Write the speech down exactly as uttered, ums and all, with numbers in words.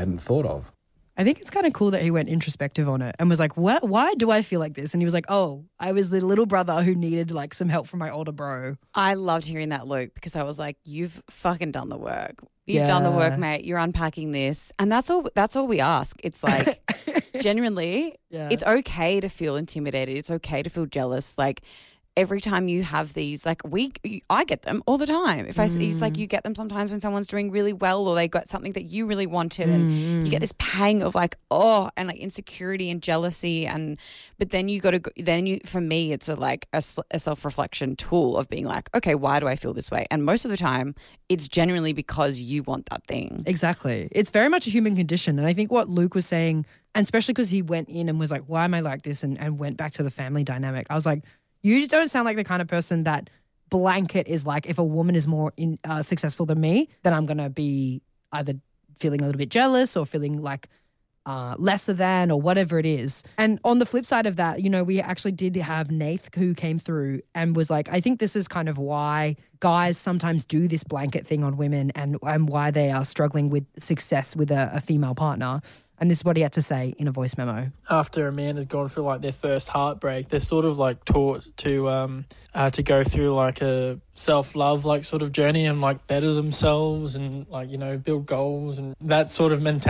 hadn't thought of. I think it's kind of cool that he went introspective on it and was like, what, why do I feel like this? And he was like, oh, I was the little brother who needed like some help from my older bro. I loved hearing that, Luke, because I was like, you've fucking done the work. You've Yeah. done the work, mate. You're unpacking this. And that's all that's all we ask. It's like, genuinely, Yeah. it's okay to feel intimidated. It's okay to feel jealous. Like, every time you have these, like we, I get them all the time. If I, mm. it's like you get them sometimes when someone's doing really well or they got something that you really wanted, and mm. you get this pang of like, oh, and like insecurity and jealousy, and but then you got to, then you, for me, it's a like a, a self reflection tool of being like, okay, why do I feel this way? And most of the time, it's genuinely because you want that thing. Exactly. It's very much a human condition, and I think what Luke was saying, and especially because he went in and was like, why am I like this, and, and went back to the family dynamic. I was like, you just don't sound like the kind of person that blanket is like, if a woman is more in, uh, successful than me, then I'm going to be either feeling a little bit jealous or feeling like uh, lesser than or whatever it is. And on the flip side of that, you know, we actually did have Nath who came through and was like, I think this is kind of why guys sometimes do this blanket thing on women, and, and why they are struggling with success with a, a female partner. And this is what he had to say in a voice memo. After a man has gone through like their first heartbreak, they're sort of like taught to um uh, to go through like a self-love like sort of journey and like better themselves and like, you know, build goals and that sort of mentality.